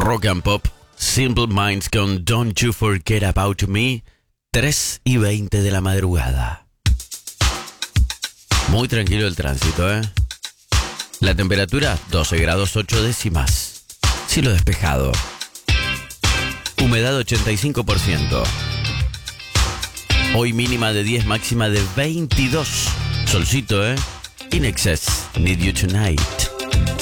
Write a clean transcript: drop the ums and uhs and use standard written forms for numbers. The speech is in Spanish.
Rock and Pop, Simple Minds con Don't You Forget About Me, 3:20 de la madrugada. Muy tranquilo el tránsito, ¿eh? La temperatura, 12 grados 8 décimas. Cielo despejado. Humedad 85%. Hoy mínima de 10, máxima de 22. Solcito, ¿eh? In Excess, Need You Tonight.